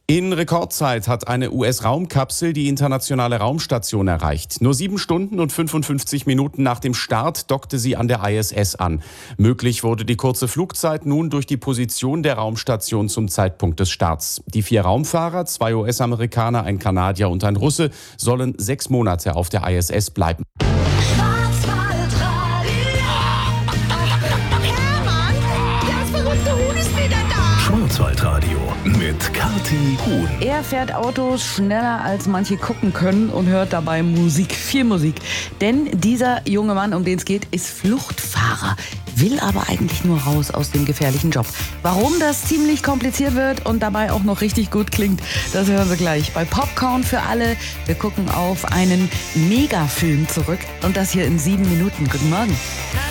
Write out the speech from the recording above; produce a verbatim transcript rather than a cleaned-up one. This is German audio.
In Rekordzeit hat eine U S-Raumkapsel die internationale Raumstation erreicht. Nur sieben Stunden und fünfundfünfzig Minuten nach dem Start dockte sie an der I S S an. Möglich wurde die kurze Flugzeit nun durch die Position der Raumstation zum Zeitpunkt des Starts. Die vier Raumfahrer, zwei U S-Amerikaner, ein Kanadier und ein Russe, sollen sechs Monate auf der I S S bleiben. Schwarzwaldradio mit Kathi Huhn. Er fährt Autos schneller als manche gucken können und hört dabei Musik, viel Musik. Denn dieser junge Mann, um den es geht, ist Fluchtfahrer, will aber eigentlich nur raus aus dem gefährlichen Job. Warum das ziemlich kompliziert wird und dabei auch noch richtig gut klingt, das hören Sie gleich bei Popcorn für alle. Wir gucken auf einen Megafilm zurück und das hier in sieben Minuten. Guten Morgen.